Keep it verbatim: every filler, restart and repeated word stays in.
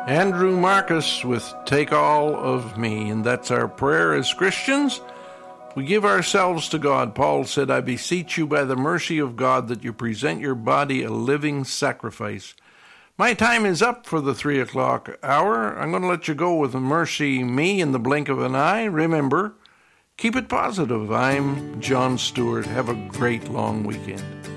Andrew Marcus with Take All of Me, and that's our prayer as Christians. We give ourselves to God. Paul said, I beseech you by the mercy of God that you present your body a living sacrifice. My time is up for the three o'clock hour. I'm going to let you go with Mercy Me in the blink of an eye. Remember, keep it positive. I'm John Stewart. Have a great long weekend.